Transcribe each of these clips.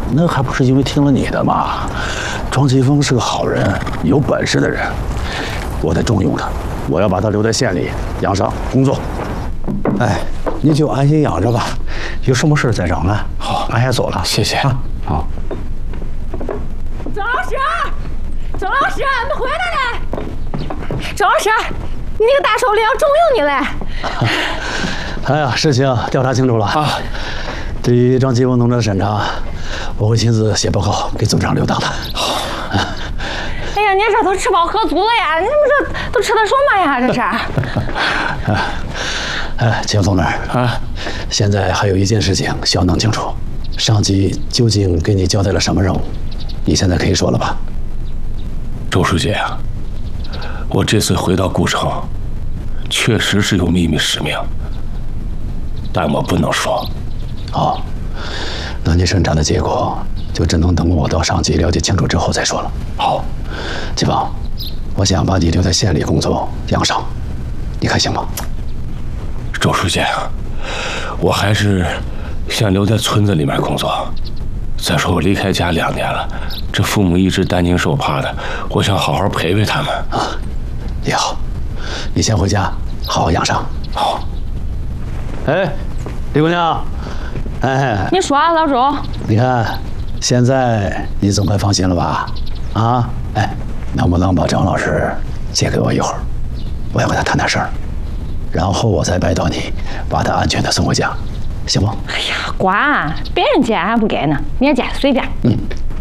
那还不是因为听了你的嘛？庄奇峰是个好人，有本事的人，我得重用他，我要把他留在县里养伤工作。 哎，你就安心养着吧，有什么事再找俺。 好， 俺先走了， 谢谢啊。好。 周老师，周老师，你回来了！周老师，你个大首领要重用你嘞！ 哎呀，事情调查清楚了啊！对于张奇峰农场的审查，我会亲自写报告给组长留档的。好。 哎呀，你这都吃饱喝足了呀！你们这都吃的什么呀？这是。 哎，秦峰那儿啊，现在还有一件事情需要弄清楚，上级究竟给你交代了什么任务？你现在可以说了吧？ 周书记啊，我这次回到顾城，确实是有秘密使命，但我不能说。 好，那你审查的结果就只能等我到上级了解清楚之后再说了。好，季芳，我想把你留在县里工作养伤，你看行吗？ 周书记啊，我还是想留在村子里面工作。再说我离开家2年了，这父母一直担惊受怕的，我想好好陪陪他们。 啊，也好，你先回家好好养伤。 好。 哎，李姑娘，哎， 你说啊，老周。 你看，现在你总该放心了吧？啊，哎，能不能把张老师借给我一会儿？我要跟他谈谈事儿，然后我再拜托你把他安全的送回家，行吗？ 哎呀，管别人借俺不给呢，你借随便。 嗯。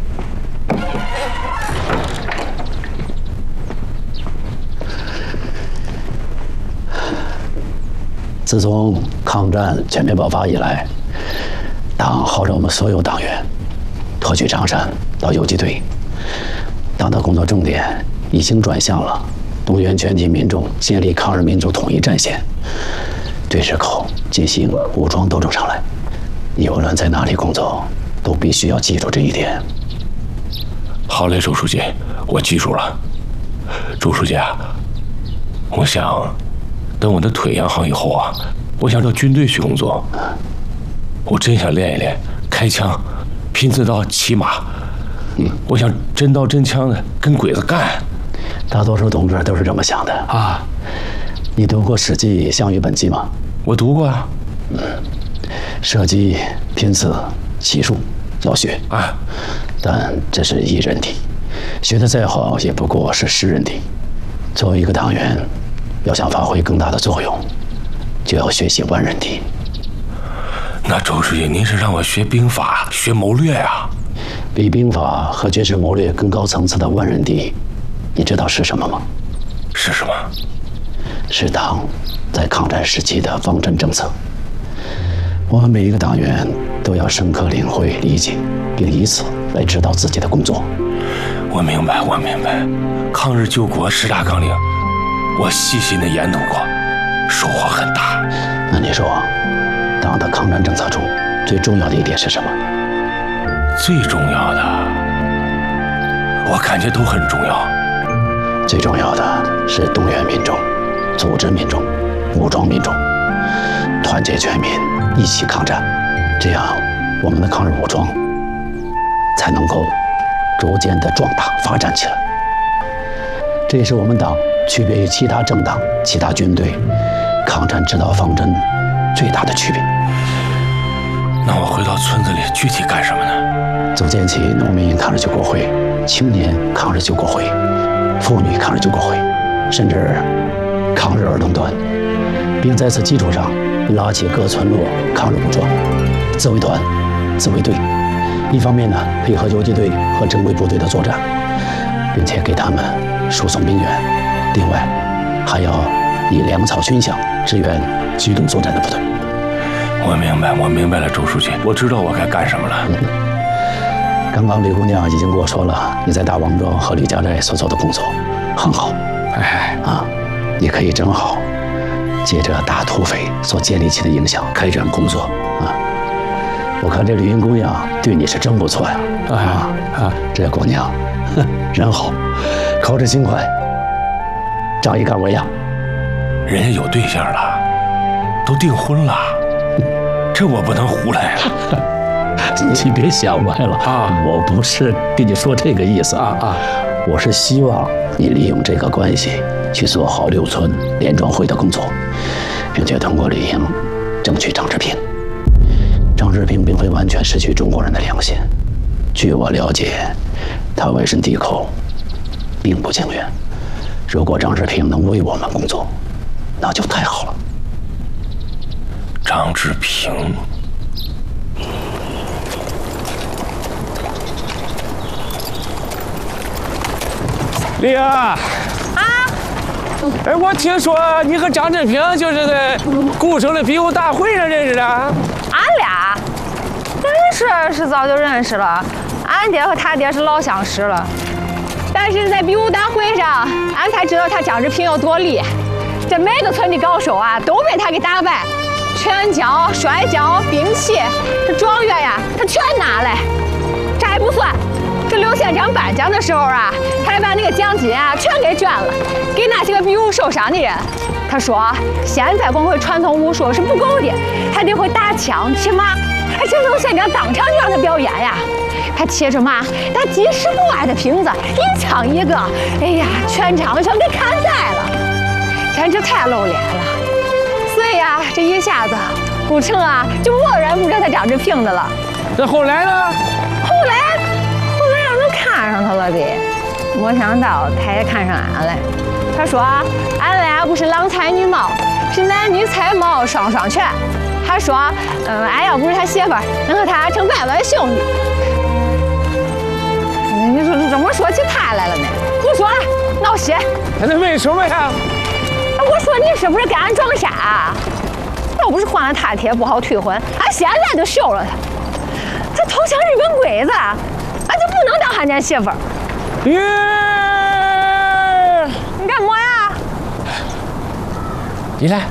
自从抗战全面爆发以来，党号召我们所有党员脱去长衫到游击队。党的工作重点已经转向了动员全体民众建立抗日民族统一战线，对日寇进行武装斗争上来。你无论在哪里工作，都必须要记住这一点。 好嘞，周书记，我记住了。周书记啊，我想等我的腿养好以后啊，我想到军队去工作。我真想练一练开枪、拼刺刀、骑马。我想真刀真枪的跟鬼子干。 大多数同志都是这么想的啊。你读过《史记·项羽本纪》吗？ 我读过啊。 射击、拼刺、骑术要学啊，但这是一人体，学得再好也不过是10人体。作为一个党员，要想发挥更大的作用，就要学习万人体。 那周书记，您是让我学兵法、学谋略呀？ 比兵法和绝世谋略更高层次的万人体，你知道是什么吗？ 是什么？ 是党在抗战时期的方针政策。我们每一个党员都要深刻领会、理解，并以此来指导自己的工作。 我明白，我明白。抗日救国10大纲领，我细心的研读过，收获很大。 那你说，党的抗战政策中最重要的一点是什么？ 最重要的，我感觉都很重要。 最重要的是动员民众、组织民众、武装民众，团结全民，一起抗战，这样我们的抗日武装才能够逐渐的壮大发展起来。这也是我们党区别于其他政党、其他军队抗战指导方针最大的区别。 那我回到村子里具体干什么呢？ 组建起农民抗日救国会、青年抗日救国会、妇女抗日救国会，甚至抗日儿童团，并在此基础上拉起各村落抗日武装、自卫团、自卫队。一方面呢，配合游击队和正规部队的作战，并且给他们输送兵员。另外，还要以粮草军饷支援机动作战的部队。 我明白了，周书记，我知道我该干什么了。 刚刚李姑娘已经跟我说了，你在大王庄和李家寨所做的工作很好。哎啊，你可以正好借着打土匪所建立起的影响开展工作啊。我看这李云姑娘对你是真不错呀！这姑娘人好，口齿轻快，仗义干为呀。 人家有对象了，都订婚了，这我不能胡来啊！ 你别想歪了啊！我不是跟你说这个意思啊！我是希望你利用这个关系去做好6村联庄会的工作，并且通过绿营争取张志平。张志平并非完全失去中国人的良心，据我了解，他委身敌寇，并不情愿。如果张志平能为我们工作，那就太好了。 张志平， 丽儿啊！哎，我听说你和张志平就是在顾城的比武大会上认识的。 俺俩认识是早就认识了，俺爹和他爹是老相识了。但是在比武大会上，俺才知道他张志平有多厉害。这每个村的高手啊，都被他给打败。拳脚、摔跤、兵器，这状元呀，他全拿来。这还不算，这刘县长颁奖的时候啊，他还把那个奖金啊全给捐了，给那些个比武受伤的人。他说，现在光会传统武术是不够的，还得会打枪、骑马。而且刘县长当场就让他表演呀。他骑着马打几10步外的瓶子，一枪一个，哎呀，全场全给看呆了，简直太露脸了。所以呀，这一下子，顾城啊就默认不认他张志平的了。 那后来呢？ 后来让人看上他了呗。没想到他也看上俺了。他说俺俩不是郎才女貌，是男女才貌双双全。他说，俺要不是他媳妇儿，能和他成百万兄弟。你说这怎么说起他来了呢？不说了，闹心。 那为什么呀？ 我说你是不是跟俺装傻？要不是换了他帖不好退婚，俺现在就休了他。他投降日本鬼子，俺就不能当俺家媳妇儿。你干嘛呀？ 你来，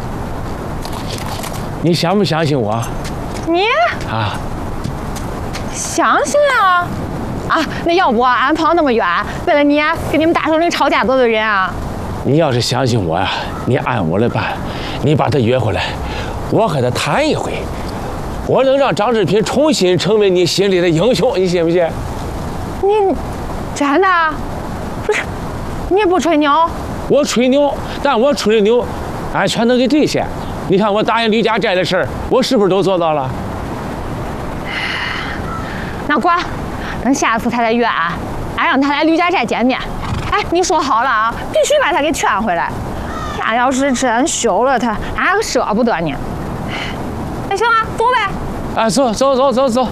你相不相信我？ 你啊？ 相信啊！啊，那要不俺跑那么远，为了你跟你们大首领吵架得罪人啊？ 你要是相信我呀，你按我的办，你把他约回来，我和他谈一回，我能让张志平重新成为你心里的英雄，你信不信？ 你真的？不是，你不吹牛？ 我吹牛，但我吹的牛，俺全能给兑现。你看我答应吕家寨的事儿，我是不是都做到了？ 那管，等下次他再约俺让他来吕家寨见面。哎，你说好了啊，必须把他给劝回来。俺要是真休了他，俺可舍不得呢。那行啊，走呗。 啊，走。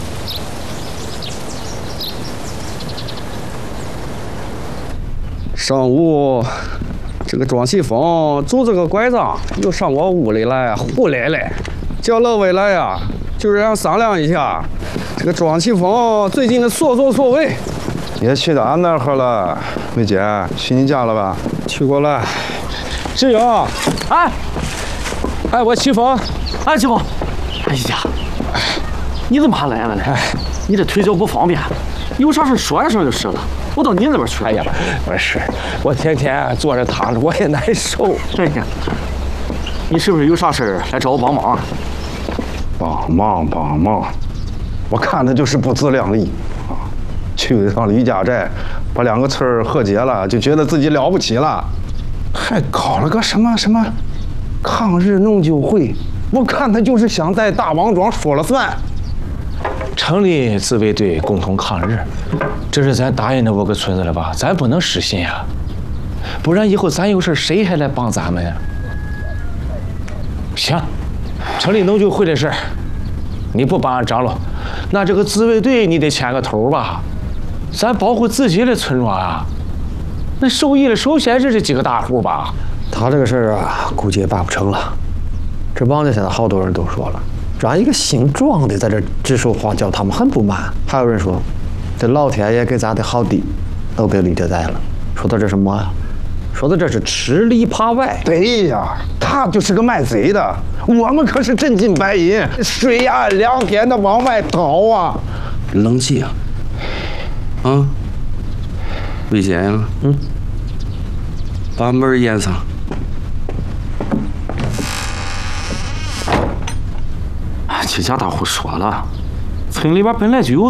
上午，这个庄启峰拄着个拐杖又上我屋里来胡来了，叫乐伟来呀，就是让商量一下这个庄启峰最近的所作所为。 也去到俺那儿了，梅姐，去你家了吧？ 去过了。 志勇，哎，我启峰， 启峰，哎呀，你怎么还来了呢？你这腿脚不方便，有啥事说一声就是了。我到你那边去。 哎呀，不是，我天天坐着躺着，我也难受。 这个，你是不是有啥事来找我帮忙？ 帮忙，我看他就是不自量力啊！去一趟吕家寨，把2个村和解了，就觉得自己了不起了，还搞了个什么抗日弄旧会。我看他就是想在大王庄说了算。 成立自卫队共同抗日，这是咱答应的5个村子了吧？咱不能失信啊，不然以后咱有事谁还来帮咱们呀？行，成立农救会的事，你不帮俺张罗，那这个自卫队你得牵个头吧？咱保护自己的村庄啊，那受益的首先是这几个大户吧？ 他这个事儿啊，估计也办不成了。这帮子现在好多人都说了。让一个姓庄的在这指手画脚，他们很不满。还有人说，这老天爷给咱的好地都给吕家寨了。说的这什么呀？说的这是吃里扒外。 对呀，他就是个卖贼的，我们可是真金白银，水岸2天的往外倒啊！ 冷气啊！啊，危险呀！把门掩上。去家大户说了， 村里边本来就有